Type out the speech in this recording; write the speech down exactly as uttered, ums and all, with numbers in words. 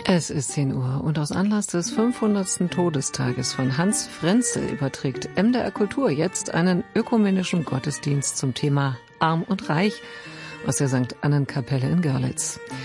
Es ist zehn Uhr und aus Anlass des fünfhundertsten Todestages von Hans Frenzel überträgt M D R Kultur jetzt einen ökumenischen Gottesdienst zum Thema Arm und Reich aus der Sankt Annenkapelle in Görlitz.